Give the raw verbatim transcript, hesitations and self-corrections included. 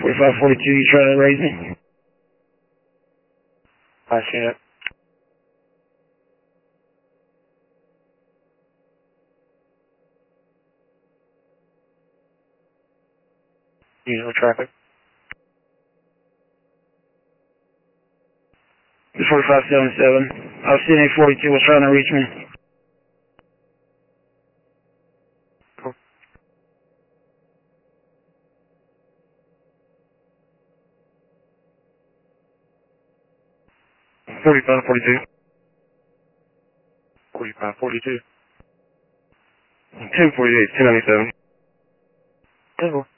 forty-five forty-two, you trying to raise me? I see it. Usual traffic. forty-five seventy-seven. I was sitting at forty-two, was trying to reach me. Cool. forty-five forty-two. forty-five forty-two. two forty-eight, two ninety-seven. Cool.